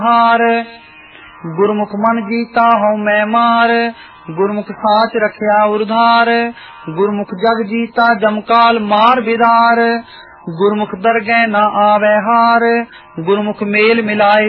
हार गुरमुख मन जीता हूँ मैं मार, गुरमुख साच रखया उधार। गुरमुख जग जीता जमकाल मार बिदार, गुरमुख दरगह न आवे हार। गुरमुख मेल मिलाए